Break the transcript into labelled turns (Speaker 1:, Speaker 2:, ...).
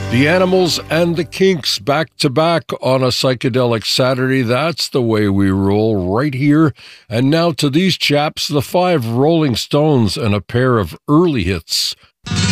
Speaker 1: The Animals and the Kinks back to back on a psychedelic Saturday. That's the way we roll right here. And now to these chaps, the 5 Rolling Stones and a pair of early hits.